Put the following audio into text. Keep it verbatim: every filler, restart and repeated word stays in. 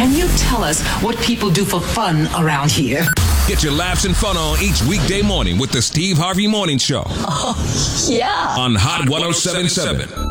can you tell us what people do for fun around here? Get your laughs and fun on each weekday morning with the Steve Harvey Morning Show. Oh, yeah. On Hot ten seventy-seven.